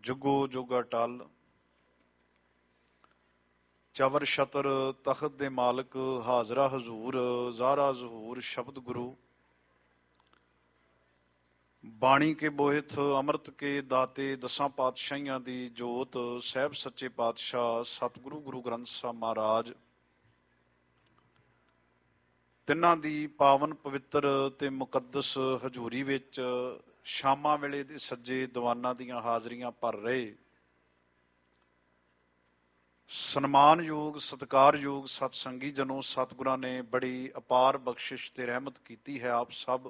ਜੁਗੋ ਜੁਗ ਅਟਲ। ਚਵਰ ਛਤਰ ਤਖਤ ਦੇ ਮਾਲਕ, ਹਾਜ਼ਰਾ ਹਜ਼ੂਰ ਜ਼ਾਹਰਾ ਜ਼ਹੂਰ ਸ਼ਬਦ ਗੁਰੂ। ਬਾਣੀ ਕੇ ਬੋਹਿਥ ਅੰਮ੍ਰਿਤ ਕੇ ਦਾਤੇ, ਦਸਾਂ ਪਾਤਸ਼ਾਹੀਆਂ ਦੀ ਜੋਤ, ਸਾਹਿਬ ਸੱਚੇ ਪਾਤਸ਼ਾਹ ਸਤਿਗੁਰੂ ਗੁਰੂ ਗ੍ਰੰਥ ਸਾਹਿਬ ਮਹਾਰਾਜ, ਤਿੰਨਾਂ ਦੀ ਪਾਵਨ ਪਵਿੱਤਰ ਤੇ ਮੁਕੱਦਸ ਹਜ਼ੂਰੀ ਵਿੱਚ ਸ਼ਾਮਾਂ ਵੇਲੇ ਦੇ ਸੱਜੇ ਦੀਵਾਨਾਂ ਦੀਆਂ ਹਾਜ਼ਰੀਆਂ ਭਰ ਰਹੇ ਸਨਮਾਨਯੋਗ ਸਤਿਕਾਰਯੋਗ ਸਤਸੰਗੀ ਜਨੋ, ਸਤਿਗੁਰਾਂ ਨੇ ਬੜੀ ਅਪਾਰ ਬਖਸ਼ਿਸ਼ ਤੇ ਰਹਿਮਤ ਕੀਤੀ ਹੈ। ਆਪ ਸਭ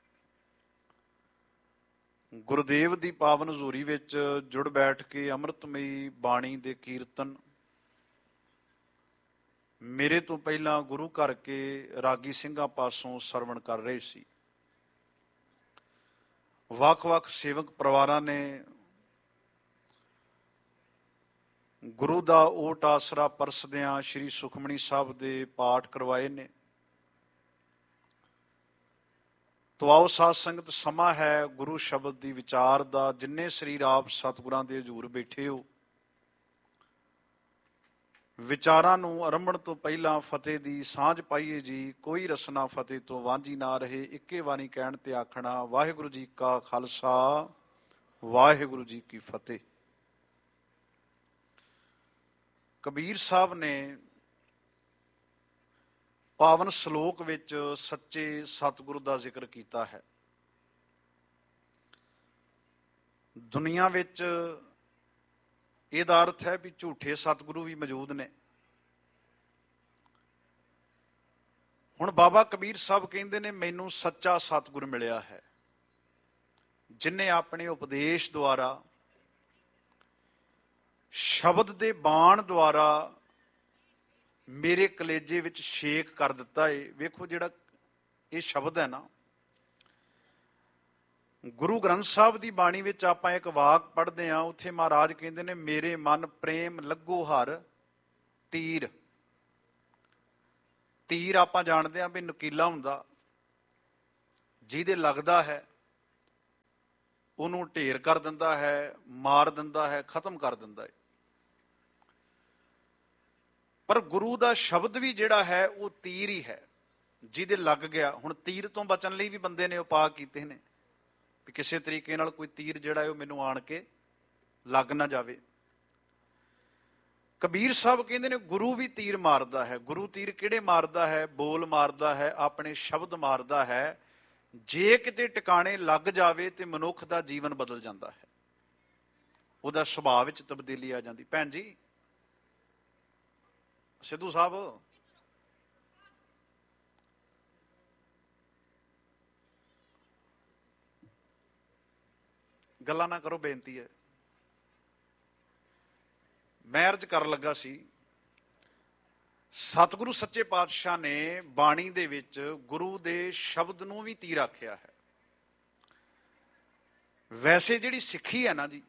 ਗੁਰਦੇਵ ਦੀ ਪਾਵਨ ਹਜ਼ੂਰੀ ਵਿੱਚ ਜੁੜ ਬੈਠ ਕੇ ਅੰਮ੍ਰਿਤਮਈ ਬਾਣੀ ਦੇ ਕੀਰਤਨ ਮੇਰੇ ਤੋਂ ਪਹਿਲਾਂ ਗੁਰੂ ਘਰ ਕੇ ਰਾਗੀ ਸਿੰਘਾਂ ਪਾਸੋਂ ਸਰਵਣ ਕਰ ਰਹੇ ਸੀ। ਵੱਖ-ਵੱਖ ਸੇਵਕ ਪਰਿਵਾਰਾਂ ਨੇ ਗੁਰੂ ਦਾ ਓਟ ਆਸਰਾ ਪਰਸਦਿਆਂ ਸ਼੍ਰੀ ਸੁਖਮਨੀ ਸਾਹਿਬ ਦੇ ਪਾਠ ਕਰਵਾਏ ਨੇ। ਤੋ ਆਓ ਸਾਧ ਸੰਗਤ, ਸਮਾਂ ਹੈ ਗੁਰੂ ਸ਼ਬਦ ਦੀ ਵਿਚਾਰ ਦਾ। ਜਿੰਨੇ ਸਰੀਰ ਆਪ ਸਤਿਗੁਰਾਂ ਦੇ ਹਜ਼ੂਰ ਬੈਠੇ ਹੋ, ਵਿਚਾਰਾਂ ਨੂੰ ਆਰੰਭਣ ਤੋਂ ਪਹਿਲਾਂ ਫਤਿਹ ਦੀ ਸਾਂਝ ਪਾਈਏ ਜੀ। ਕੋਈ ਰਸਨਾ ਫਤਿਹ ਤੋਂ ਵਾਂਝੀ ਨਾ ਰਹੇ। ਇੱਕੇ ਬਾਣੀ ਕਹਿਣ ਤੇ ਆਖਣਾ, ਵਾਹਿਗੁਰੂ ਜੀ ਕਾ ਖਾਲਸਾ ਵਾਹਿਗੁਰੂ ਜੀ ਕੀ ਫਤਿਹ। ਕਬੀਰ ਸਾਹਿਬ ਨੇ ਪਾਵਨ ਸ਼ਲੋਕ ਵਿੱਚ ਸੱਚੇ ਸਤਿਗੁਰੂ ਦਾ ਜ਼ਿਕਰ ਕੀਤਾ ਹੈ। ਦੁਨੀਆ ਵਿੱਚ ਇਹਦਾ ਅਰਥ ਹੈ ਵੀ ਝੂਠੇ ਸਤਿਗੁਰੂ ਵੀ ਮੌਜੂਦ ਨੇ। ਹੁਣ ਬਾਬਾ ਕਬੀਰ ਸਾਹਿਬ ਕਹਿੰਦੇ ਨੇ, ਮੈਨੂੰ ਸੱਚਾ ਸਤਿਗੁਰ ਮਿਲਿਆ ਹੈ, ਜਿਨੇ ਆਪਣੇ ਉਪਦੇਸ਼ ਦੁਆਰਾ, ਸ਼ਬਦ ਦੇ ਬਾਣ ਦੁਆਰਾ ਮੇਰੇ ਕਲੇਜੇ ਵਿੱਚ ਛੇਕ ਕਰ ਦਿੱਤਾ ਏ। ਵੇਖੋ, ਜਿਹੜਾ ਇਹ ਸ਼ਬਦ ਹੈ ਨਾ, ਗੁਰੂ ਗ੍ਰੰਥ ਸਾਹਿਬ ਦੀ ਬਾਣੀ ਵਿੱਚ ਆਪਾਂ ਇੱਕ ਵਾਕ ਪੜ੍ਹਦੇ ਹਾਂ। ਉੱਥੇ ਮਹਾਰਾਜ ਕਹਿੰਦੇ ਨੇ, ਮੇਰੇ ਮਨ ਪ੍ਰੇਮ ਲੱਗੋ ਹਰ ਤੀਰ। ਤੀਰ ਆਪਾਂ ਜਾਣਦੇ ਹਾਂ ਵੀ ਨਕੀਲਾ ਹੁੰਦਾ, ਜਿਹਦੇ ਲੱਗਦਾ ਹੈ ਉਹਨੂੰ ਢੇਰ ਕਰ ਦਿੰਦਾ ਹੈ, ਮਾਰ ਦਿੰਦਾ ਹੈ, ਖਤਮ ਕਰ ਦਿੰਦਾ ਹੈ। ਪਰ ਗੁਰੂ ਦਾ ਸ਼ਬਦ ਵੀ ਜਿਹੜਾ ਹੈ ਉਹ ਤੀਰ ਹੀ ਹੈ, ਜਿਹਦੇ ਲੱਗ ਗਿਆ। ਹੁਣ ਤੀਰ ਤੋਂ ਬਚਣ ਲਈ ਵੀ ਬੰਦੇ ਨੇ ਉਪਾਅ ਕੀਤੇ ਨੇ ਵੀ ਕਿਸੇ ਤਰੀਕੇ ਨਾਲ ਕੋਈ ਤੀਰ ਜਿਹੜਾ ਹੈ ਉਹ ਮੈਨੂੰ ਆਣ ਕੇ ਲੱਗ ਨਾ ਜਾਵੇ। ਕਬੀਰ ਸਾਹਿਬ ਕਹਿੰਦੇ ਨੇ, ਗੁਰੂ ਵੀ ਤੀਰ ਮਾਰਦਾ ਹੈ। ਗੁਰੂ ਤੀਰ ਕਿਹੜੇ ਮਾਰਦਾ ਹੈ? ਬੋਲ ਮਾਰਦਾ ਹੈ, ਆਪਣੇ ਸ਼ਬਦ ਮਾਰਦਾ ਹੈ। ਜੇ ਕਿਤੇ ਟਿਕਾਣੇ ਲੱਗ ਜਾਵੇ ਤੇ ਮਨੁੱਖ ਦਾ ਜੀਵਨ ਬਦਲ ਜਾਂਦਾ ਹੈ, ਉਹਦਾ ਸੁਭਾਅ ਵਿੱਚ ਤਬਦੀਲੀ ਆ ਜਾਂਦੀ। ਭੈਣ ਜੀ, ਸਿੱਧੂ ਸਾਹਿਬ, ਗੱਲਾਂ ਨਾ ਕਰੋ, ਬੇਨਤੀ ਹੈ। ਮੈਂ ਅਰਜ਼ ਕਰਨ ਲੱਗਾ ਸੀ, ਸਤਿਗੁਰੂ ਸੱਚੇ ਪਾਤਸ਼ਾਹ ਨੇ ਬਾਣੀ ਦੇ ਵਿੱਚ ਗੁਰੂ ਦੇ ਸ਼ਬਦ ਨੂੰ ਵੀ ਤੀਰ ਆਖਿਆ ਹੈ। ਵੈਸੇ ਜਿਹੜੀ ਸਿੱਖੀ ਹੈ ਨਾ ਜੀ,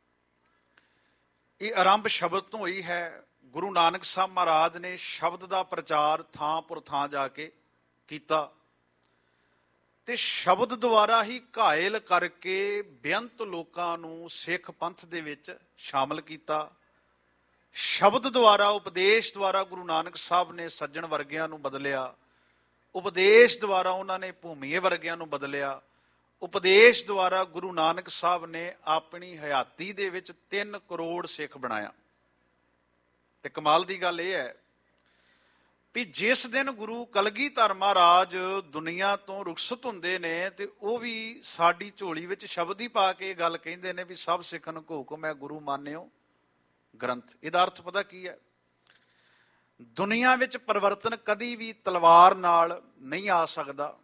ਇਹ ਆਰੰਭ ਸ਼ਬਦ ਤੋਂ ਹੋਈ ਹੈ। ਗੁਰੂ ਨਾਨਕ ਸਾਹਿਬ ਮਹਾਰਾਜ ਨੇ ਸ਼ਬਦ ਦਾ ਪ੍ਰਚਾਰ ਥਾਂ ਪੁਰ ਥਾਂ ਜਾ ਕੇ ਕੀਤਾ ਤੇ ਸ਼ਬਦ ਦੁਆਰਾ ਹੀ ਘਾਇਲ ਕਰਕੇ ਬੇਅੰਤ ਲੋਕਾਂ ਨੂੰ ਸਿੱਖ ਪੰਥ ਦੇ ਵਿੱਚ ਸ਼ਾਮਲ ਕੀਤਾ। ਸ਼ਬਦ ਦੁਆਰਾ, ਉਪਦੇਸ਼ ਦੁਆਰਾ ਗੁਰੂ ਨਾਨਕ ਸਾਹਿਬ ਨੇ ਸੱਜਣ ਵਰਗਿਆਂ ਨੂੰ ਬਦਲਿਆ। ਉਪਦੇਸ਼ ਦੁਆਰਾ ਉਹਨਾਂ ਨੇ ਭੂਮੀਏ ਵਰਗਿਆਂ ਨੂੰ ਬਦਲਿਆ। ਉਪਦੇਸ਼ ਦੁਆਰਾ ਗੁਰੂ ਨਾਨਕ ਸਾਹਿਬ ਨੇ ਆਪਣੀ ਹਯਾਤੀ ਦੇ ਵਿੱਚ 3 ਕਰੋੜ ਸਿੱਖ ਬਣਾਇਆ। ਤੇ ਕਮਾਲ ਦੀ ਗੱਲ ਇਹ ਹੈ ਵੀ ਜਿਸ ਦਿਨ ਗੁਰੂ ਕਲਗੀਧਰ ਮਹਾਰਾਜ ਦੁਨੀਆ ਤੋਂ ਰੁਖਸਤ ਹੁੰਦੇ ਨੇ ਤੇ ਉਹ ਵੀ ਸਾਡੀ ਝੋਲੀ ਵਿੱਚ ਸ਼ਬਦ ਹੀ ਪਾ ਕੇ ਇਹ ਗੱਲ ਕਹਿੰਦੇ ਨੇ ਵੀ ਸਭ ਸਿੱਖਨ ਕੋ ਹੁਕਮ ਹੈ, ਗੁਰੂ ਮਾਨਿਓ ਗ੍ਰੰਥ। ਇਹਦਾ ਅਰਥ ਪਤਾ ਕੀ ਹੈ? ਦੁਨੀਆ ਵਿੱਚ ਪਰਿਵਰਤਨ ਕਦੀ ਵੀ ਤਲਵਾਰ ਨਾਲ ਨਹੀਂ ਆ ਸਕਦਾ,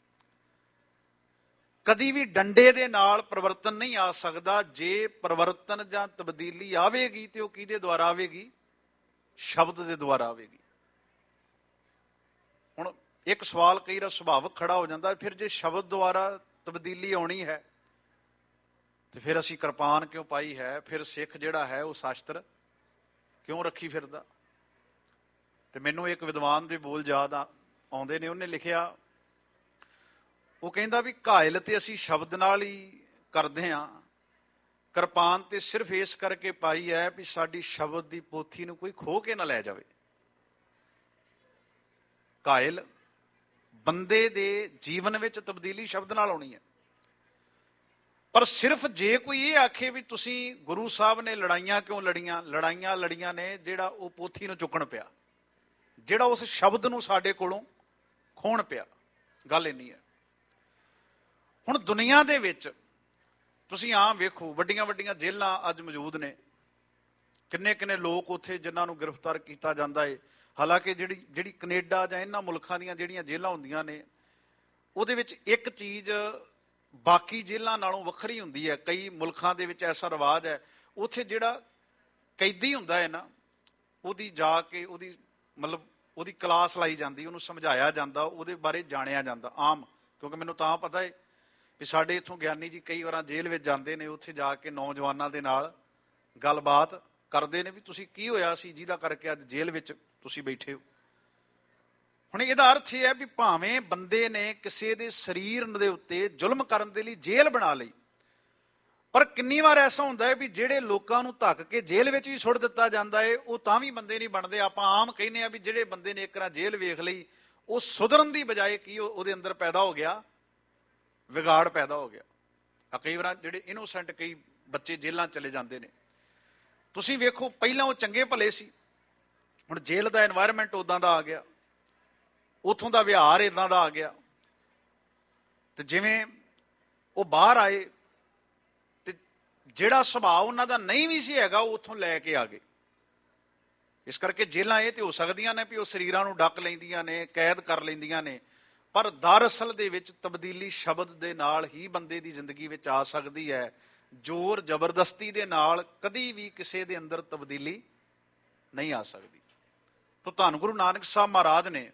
ਕਦੀ ਵੀ ਡੰਡੇ ਦੇ ਨਾਲ ਪਰਿਵਰਤਨ ਨਹੀਂ ਆ ਸਕਦਾ। ਜੇ ਪਰਿਵਰਤਨ ਜਾਂ ਤਬਦੀਲੀ ਆਵੇਗੀ ਤੇ ਉਹ ਕਿਹਦੇ ਦੁਆਰਾ ਆਵੇਗੀ? ਸ਼ਬਦ ਦੇ ਦੁਆਰਾ ਆਵੇਗੀ। ਹੁਣ ਇੱਕ ਸਵਾਲ ਕਈ ਵਾਰ ਸੁਭਾਵਕ ਖੜਾ ਹੋ ਜਾਂਦਾ, ਫਿਰ ਜੇ ਸ਼ਬਦ ਦੁਆਰਾ ਤਬਦੀਲੀ ਆਉਣੀ ਹੈ ਤੇ ਫਿਰ ਅਸੀਂ ਕਿਰਪਾਨ ਕਿਉਂ ਪਾਈ ਹੈ? ਫਿਰ ਸਿੱਖ ਜਿਹੜਾ ਹੈ ਉਹ ਸ਼ਾਸਤਰ ਕਿਉਂ ਰੱਖੀ ਫਿਰਦਾ? ਤੇ ਮੈਨੂੰ ਇੱਕ ਵਿਦਵਾਨ ਦੇ ਬੋਲ ਯਾਦ ਆਉਂਦੇ ਨੇ। ਉਹਨੇ ਲਿਖਿਆ, ਉਹ ਕਹਿੰਦਾ ਵੀ ਘਾਇਲ ਤੇ ਅਸੀਂ ਸ਼ਬਦ ਨਾਲ ਹੀ ਕਰਦੇ ਹਾਂ, ਕਿਰਪਾਨ ਤੇ ਸਿਰਫ ਇਸ ਕਰਕੇ ਪਾਈ ਹੈ ਵੀ ਸਾਡੀ ਸ਼ਬਦ ਦੀ ਪੋਥੀ ਨੂੰ ਕੋਈ ਖੋਹ ਕੇ ਨਾ ਲੈ ਜਾਵੇ। ਘਾਇਲ ਬੰਦੇ ਦੇ ਜੀਵਨ ਵਿੱਚ ਤਬਦੀਲੀ ਸ਼ਬਦ ਨਾਲ ਆਉਣੀ ਹੈ। ਪਰ ਸਿਰਫ ਜੇ ਕੋਈ ਇਹ ਆਖੇ ਵੀ ਤੁਸੀਂ ਗੁਰੂ ਸਾਹਿਬ ਨੇ ਲੜਾਈਆਂ ਕਿਉਂ ਲੜੀਆਂ, ਲੜਾਈਆਂ ਲੜੀਆਂ ਨੇ ਜਿਹੜਾ ਉਹ ਪੋਥੀ ਨੂੰ ਚੁੱਕਣ ਪਿਆ, ਜਿਹੜਾ ਉਸ ਸ਼ਬਦ ਨੂੰ ਸਾਡੇ ਕੋਲੋਂ ਖੋਹਣ ਪਿਆ। ਗੱਲ ਇੰਨੀ ਹੈ। ਹੁਣ ਦੁਨੀਆ ਦੇ ਵਿੱਚ ਤੁਸੀਂ ਆਮ ਵੇਖੋ, ਵੱਡੀਆਂ ਵੱਡੀਆਂ ਜੇਲ੍ਹਾਂ ਅੱਜ ਮੌਜੂਦ ਨੇ, ਕਿੰਨੇ ਕਿੰਨੇ ਲੋਕ ਉੱਥੇ ਜਿਨ੍ਹਾਂ ਨੂੰ ਗ੍ਰਿਫਤਾਰ ਕੀਤਾ ਜਾਂਦਾ ਹੈ। ਹਾਲਾਂਕਿ ਜਿਹੜੀ ਕੈਨੇਡਾ ਜਾਂ ਇਹਨਾਂ ਮੁਲਕਾਂ ਦੀਆਂ ਜਿਹੜੀਆਂ ਜੇਲ੍ਹਾਂ ਹੁੰਦੀਆਂ ਨੇ, ਉਹਦੇ ਵਿੱਚ ਇੱਕ ਚੀਜ਼ ਬਾਕੀ ਜੇਲ੍ਹਾਂ ਨਾਲੋਂ ਵੱਖਰੀ ਹੁੰਦੀ ਹੈ। ਕਈ ਮੁਲਕਾਂ ਦੇ ਵਿੱਚ ਐਸਾ ਰਿਵਾਜ ਹੈ, ਉੱਥੇ ਜਿਹੜਾ ਕੈਦੀ ਹੁੰਦਾ ਹੈ ਨਾ, ਉਹਦੀ ਜਾ ਕੇ ਉਹਦੀ ਕਲਾਸ ਲਾਈ ਜਾਂਦੀ, ਉਹਨੂੰ ਸਮਝਾਇਆ ਜਾਂਦਾ, ਉਹਦੇ ਬਾਰੇ ਜਾਣਿਆ ਜਾਂਦਾ ਆਮ। ਕਿਉਂਕਿ ਮੈਨੂੰ ਤਾਂ ਪਤਾ ਹੈ ਵੀ ਸਾਡੇ ਇੱਥੋਂ ਗਿਆਨੀ ਜੀ ਕਈ ਵਾਰਾਂ ਜੇਲ੍ਹ ਵਿੱਚ ਜਾਂਦੇ ਨੇ, ਉੱਥੇ ਜਾ ਕੇ ਨੌਜਵਾਨਾਂ ਦੇ ਨਾਲ ਗੱਲਬਾਤ ਕਰਦੇ ਨੇ ਵੀ ਤੁਸੀਂ ਕੀ ਹੋਇਆ ਸੀ ਜਿਹਦਾ ਕਰਕੇ ਅੱਜ ਜੇਲ੍ਹ ਵਿੱਚ ਤੁਸੀਂ ਬੈਠੇ ਹੋ। ਹੁਣ ਇਹਦਾ ਅਰਥ ਇਹ ਹੈ ਵੀ ਭਾਵੇਂ ਬੰਦੇ ਨੇ ਕਿਸੇ ਦੇ ਸਰੀਰ ਦੇ ਉੱਤੇ ਜ਼ੁਲਮ ਕਰਨ ਦੇ ਲਈ ਜੇਲ੍ਹ ਬਣਾ ਲਈ, ਪਰ ਕਿੰਨੀ ਵਾਰ ਐਸਾ ਹੁੰਦਾ ਹੈ ਵੀ ਜਿਹੜੇ ਲੋਕਾਂ ਨੂੰ ਧੱਕ ਕੇ ਜੇਲ੍ਹ ਵਿੱਚ ਵੀ ਸੁੱਟ ਦਿੱਤਾ ਜਾਂਦਾ ਹੈ, ਉਹ ਤਾਂ ਵੀ ਬੰਦੇ ਨਹੀਂ ਬਣਦੇ। ਆਪਾਂ ਆਮ ਕਹਿੰਦੇ ਆ ਵੀ ਜਿਹੜੇ ਬੰਦੇ ਨੇ ਇੱਕ ਵਾਰ ਜੇਲ੍ਹ ਵੇਖ ਲਈ, ਉਹ ਸੁਧਰਨ ਦੀ ਬਜਾਏ ਕੀ ਉਹਦੇ ਅੰਦਰ ਪੈਦਾ ਹੋ ਗਿਆ, ਵਿਗਾੜ ਪੈਦਾ ਹੋ ਗਿਆ। ਕਈ ਵਾਰ ਜਿਹੜੇ ਇਨੋਸੈਂਟ ਕਈ ਬੱਚੇ ਜੇਲ੍ਹਾਂ ਚਲੇ ਜਾਂਦੇ ਨੇ, ਤੁਸੀਂ ਵੇਖੋ ਪਹਿਲਾਂ ਉਹ ਚੰਗੇ ਭਲੇ ਸੀ, ਹੁਣ ਜੇਲ੍ਹ ਦਾ ਐਨਵਾਇਰਨਮੈਂਟ ਉਦਾਂ ਦਾ ਆ ਗਿਆ, ਉੱਥੋਂ ਦਾ ਵਿਹਾਰ ਇਦਾਂ ਦਾ ਆ ਗਿਆ, ਤੇ ਜਿਵੇਂ ਉਹ ਬਾਹਰ ਆਏ ਤੇ ਜਿਹੜਾ ਸੁਭਾਅ ਉਹਨਾਂ ਦਾ ਨਹੀਂ ਵੀ ਸੀ ਹੈਗਾ, ਉਹ ਉੱਥੋਂ ਲੈ ਕੇ ਆ ਗਏ। ਇਸ ਕਰਕੇ ਜੇਲ੍ਹਾਂ ਇਹ ਤੇ ਹੋ ਸਕਦੀਆਂ ਨੇ ਵੀ ਉਹ ਸਰੀਰਾਂ ਨੂੰ ਡੱਕ ਲੈਂਦੀਆਂ ਨੇ, ਕੈਦ ਕਰ ਲੈਂਦੀਆਂ ਨੇ, ਪਰ ਦਰਅਸਲ ਦੇ ਵਿੱਚ ਤਬਦੀਲੀ ਸ਼ਬਦ ਦੇ ਨਾਲ ਹੀ ਬੰਦੇ ਦੀ ਜ਼ਿੰਦਗੀ ਵਿੱਚ ਆ ਸਕਦੀ ਹੈ। ਜ਼ੋਰ ਜ਼ਬਰਦਸਤੀ ਦੇ ਨਾਲ ਕਦੀ ਵੀ ਕਿਸੇ ਦੇ ਅੰਦਰ ਤਬਦੀਲੀ ਨਹੀਂ ਆ ਸਕਦੀ। ਤਾਂ ਧੰਨ ਗੁਰੂ ਨਾਨਕ ਸਾਹਿਬ ਮਹਾਰਾਜ ਨੇ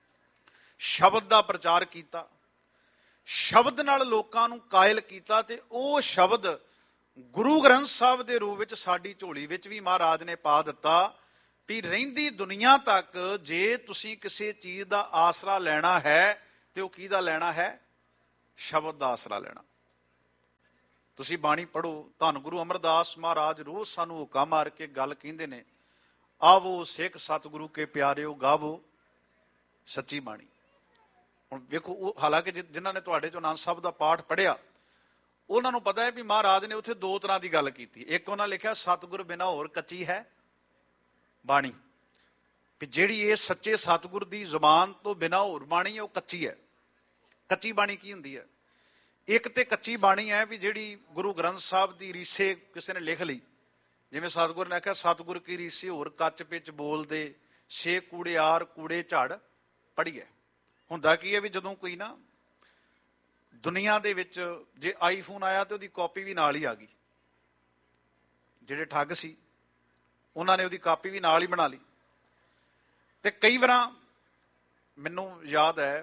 ਸ਼ਬਦ ਦਾ ਪ੍ਰਚਾਰ ਕੀਤਾ, ਸ਼ਬਦ ਨਾਲ ਲੋਕਾਂ ਨੂੰ ਕਾਇਲ ਕੀਤਾ, ਤੇ ਉਹ ਸ਼ਬਦ ਗੁਰੂ ਗ੍ਰੰਥ ਸਾਹਿਬ ਦੇ ਰੂਪ ਵਿੱਚ ਸਾਡੀ ਝੋਲੀ ਵਿੱਚ ਵੀ ਮਹਾਰਾਜ ਨੇ ਪਾ ਦਿੱਤਾ ਵੀ ਰਹਿੰਦੀ ਦੁਨੀਆ ਤੱਕ ਜੇ ਤੁਸੀਂ ਕਿਸੇ ਚੀਜ਼ ਦਾ ਆਸਰਾ ਲੈਣਾ ਹੈ ਤੇ ਉਹ ਕਿਹਦਾ ਲੈਣਾ ਹੈ? ਸ਼ਬਦ ਦਾ ਆਸਰਾ ਲੈਣਾ। ਤੁਸੀਂ ਬਾਣੀ ਪੜ੍ਹੋ, ਧੰਨ ਗੁਰੂ ਅਮਰਦਾਸ ਮਹਾਰਾਜ ਰੋਜ਼ ਸਾਨੂੰ ਹੁਕਾ ਮਾਰ ਕੇ ਗੱਲ ਕਹਿੰਦੇ ਨੇ, ਆਵੋ ਸਿੱਖ ਸਤਿਗੁਰੂ ਕੇ ਪਿਆਰਿਓ ਗਾਵੋ ਸੱਚੀ ਬਾਣੀ। ਹੁਣ ਵੇਖੋ, ਉਹ ਹਾਲਾਂਕਿ ਜਿਨ੍ਹਾਂ ਨੇ ਤੁਹਾਡੇ ਚੋਂ ਆਨੰਦ ਸਾਹਿਬ ਦਾ ਪਾਠ ਪੜ੍ਹਿਆ, ਉਹਨਾਂ ਨੂੰ ਪਤਾ ਹੈ ਵੀ ਮਹਾਰਾਜ ਨੇ ਉੱਥੇ ਦੋ ਤਰ੍ਹਾਂ ਦੀ ਗੱਲ ਕੀਤੀ। ਇੱਕ ਉਹਨਾਂ ਲਿਖਿਆ ਸਤਿਗੁਰ ਬਿਨਾਂ ਹੋਰ ਕੱਚੀ ਹੈ ਬਾਣੀ, ਵੀ ਜਿਹੜੀ ਇਹ ਸੱਚੇ ਸਤਿਗੁਰ ਦੀ ਜ਼ੁਬਾਨ ਤੋਂ ਬਿਨਾਂ ਹੋਰ ਬਾਣੀ ਹੈ ਉਹ ਕੱਚੀ ਹੈ। ਕੱਚੀ ਬਾਣੀ ਕੀ ਹੁੰਦੀ ਹੈ? ਇੱਕ ਤੇ ਕੱਚੀ ਬਾਣੀ ਹੈ ਵੀ ਜਿਹੜੀ ਗੁਰੂ ਗ੍ਰੰਥ ਸਾਹਿਬ ਦੀ ਰੀਸੇ ਕਿਸੇ ਨੇ ਲਿਖ ਲਈ, ਜਿਵੇਂ ਸਤਿਗੁਰ ਨੇ ਆਖਿਆ ਸਤਿਗੁਰ ਕੀ ਰੀਸੇ ਹੋਰ ਕੱਚ ਵਿੱਚ ਬੋਲਦੇ, ਛੇ ਕੂੜਿਆਰ ਕੂੜੇ ਝੜ ਪੜੀਏ। ਹੁੰਦਾ ਕੀ ਹੈ ਵੀ ਜਦੋਂ ਕੋਈ ਨਾ ਦੁਨੀਆ ਦੇ ਵਿੱਚ ਜੇ ਆਈਫੋਨ ਆਇਆ ਤੇ ਉਹਦੀ ਕਾਪੀ ਵੀ ਨਾਲ ਹੀ ਆ ਗਈ, ਜਿਹੜੇ ਠੱਗ ਸੀ ਉਹਨਾਂ ਨੇ ਉਹਦੀ ਕਾਪੀ ਵੀ ਨਾਲ ਹੀ ਬਣਾ ਲਈ। ਤੇ ਕਈ ਵਾਰਾਂ ਮੈਨੂੰ ਯਾਦ ਹੈ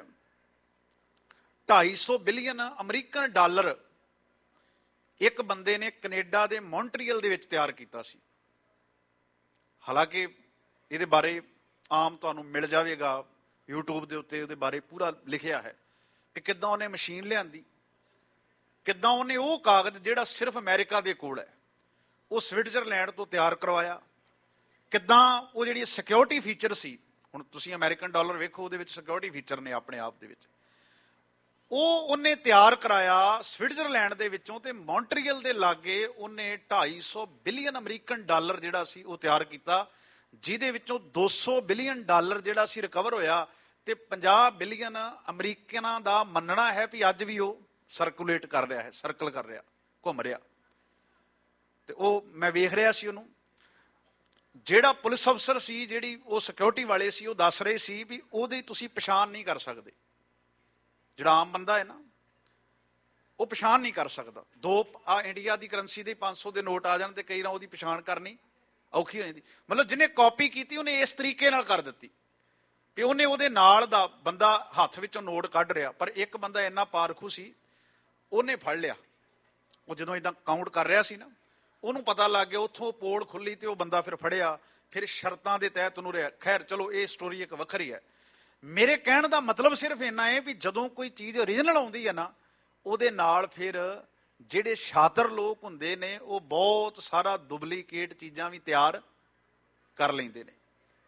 250 ਬਿਲੀਅਨ ਅਮਰੀਕਨ ਡਾਲਰ ਇੱਕ ਬੰਦੇ ਨੇ ਕੈਨੇਡਾ ਦੇ ਮੌਂਟਰੀਅਲ ਦੇ ਵਿੱਚ ਤਿਆਰ ਕੀਤਾ ਸੀ। ਹਾਲਾਂਕਿ ਇਹਦੇ ਬਾਰੇ ਆਮ ਤੁਹਾਨੂੰ ਮਿਲ ਜਾਵੇਗਾ YouTube ਦੇ ਉੱਤੇ, ਉਹਦੇ ਬਾਰੇ ਪੂਰਾ ਲਿਖਿਆ ਹੈ ਕਿ ਕਿੱਦਾਂ ਉਹਨੇ ਮਸ਼ੀਨ ਲਿਆਂਦੀ, ਕਿੱਦਾਂ ਉਹਨੇ ਉਹ ਕਾਗਜ਼ ਜਿਹੜਾ ਸਿਰਫ ਅਮਰੀਕਾ ਦੇ ਕੋਲ ਹੈ ਉਹ ਸਵਿਟਜ਼ਰਲੈਂਡ ਤੋਂ ਤਿਆਰ ਕਰਵਾਇਆ, ਕਿੱਦਾਂ ਉਹ ਜਿਹੜੀ ਸਿਕਿਉਰਿਟੀ ਫੀਚਰ ਸੀ, ਹੁਣ ਤੁਸੀਂ ਅਮਰੀਕਨ ਡਾਲਰ ਵੇਖੋ ਉਹਦੇ ਵਿੱਚ ਸਿਕਿਉਰਿਟੀ ਫੀਚਰ ਨੇ ਆਪਣੇ ਆਪ ਦੇ ਵਿੱਚ, ਉਹ ਉਹਨੇ ਤਿਆਰ ਕਰਾਇਆ ਸਵਿਟਜ਼ਰਲੈਂਡ ਦੇ ਵਿੱਚੋਂ, ਤੇ ਮੌਂਟਰੀਅਲ ਦੇ ਲਾਗੇ ਉਹਨੇ 250 ਬਿਲੀਅਨ ਅਮਰੀਕਨ ਡਾਲਰ ਜਿਹੜਾ ਸੀ ਉਹ ਤਿਆਰ ਕੀਤਾ, ਜਿਹਦੇ ਵਿੱਚੋਂ 200 ਬਿਲੀਅਨ ਡਾਲਰ ਜਿਹੜਾ ਸੀ ਰਿਕਵਰ ਹੋਇਆ, ਤੇ 50 ਬਿਲੀਅਨ ਅਮਰੀਕਨਾਂ ਦਾ ਮੰਨਣਾ ਹੈ ਵੀ ਅੱਜ ਵੀ ਉਹ ਸਰਕੂਲੇਟ ਕਰ ਰਿਹਾ ਹੈ, ਸਰਕਲ ਕਰ ਰਿਹਾ, ਘੁੰਮ ਰਿਹਾ। ਤੇ ਉਹ ਮੈਂ ਵੇਖ ਰਿਹਾ ਸੀ, ਉਹਨੂੰ ਜਿਹੜਾ ਪੁਲਿਸ ਅਫਸਰ ਸੀ, ਜਿਹੜੀ ਉਹ ਸਿਕਿਉਰਿਟੀ ਵਾਲੇ ਸੀ, ਉਹ ਦੱਸ ਰਹੇ ਸੀ ਵੀ ਉਹਦੀ ਤੁਸੀਂ ਪਛਾਣ ਨਹੀਂ ਕਰ ਸਕਦੇ। ਜਿਹੜਾ ਆਮ ਬੰਦਾ ਹੈ ਨਾ ਉਹ ਪਛਾਣ ਨਹੀਂ ਕਰ ਸਕਦਾ। ਇੰਡੀਆ ਦੀ ਕਰੰਸੀ ਦੇ 500 ਦੇ ਨੋਟ ਆ ਜਾਣ ਤੇ ਕਈ ਵਾਰ ਉਹਦੀ ਪਛਾਣ ਕਰਨੀ ਔਖੀ ਹੋ ਜਾਂਦੀ। ਮਤਲਬ ਜਿਹਨੇ ਕਾਪੀ ਕੀਤੀ ਉਹਨੇ ਇਸ ਤਰੀਕੇ ਨਾਲ ਕਰ ਦਿੱਤੀ ਵੀ ਉਹਨੇ ਉਹਦੇ ਨਾਲ ਦਾ ਬੰਦਾ ਹੱਥ ਵਿੱਚੋਂ ਨੋਟ ਕੱਢ ਰਿਹਾ, ਪਰ ਇੱਕ ਬੰਦਾ ਇੰਨਾ ਪਾਰਖੂ ਸੀ ਉਹਨੇ ਫੜ ਲਿਆ। ਉਹ ਜਦੋਂ ਏਦਾਂ ਕਾਊਂਟ ਕਰ ਰਿਹਾ ਸੀ ਨਾ, ਉਹਨੂੰ ਪਤਾ ਲੱਗ ਗਿਆ, ਉੱਥੋਂ ਪੋੜ ਖੁੱਲੀ ਤੇ ਉਹ ਬੰਦਾ ਫਿਰ ਫੜਿਆ, ਫਿਰ ਸ਼ਰਤਾਂ ਦੇ ਤਹਿਤ ਉਹਨੂੰ ਰਿਹਾ। ਖੈਰ ਚਲੋ ਇਹ ਸਟੋਰੀ ਇੱਕ ਵੱਖਰੀ ਹੈ। ਮੇਰੇ ਕਹਿਣ ਦਾ ਮਤਲਬ ਸਿਰਫ ਇੰਨਾ ਹੈ ਵੀ ਜਦੋਂ ਕੋਈ ਚੀਜ਼ ਓਰੀਜਨਲ ਆਉਂਦੀ ਹੈ ਨਾ, ਉਹਦੇ ਨਾਲ ਫਿਰ ਜਿਹੜੇ ਸ਼ਾਤਰ ਲੋਕ ਹੁੰਦੇ ਨੇ ਉਹ ਬਹੁਤ ਸਾਰਾ ਡੁਪਲੀਕੇਟ ਚੀਜ਼ਾਂ ਵੀ ਤਿਆਰ ਕਰ ਲੈਂਦੇ ਨੇ।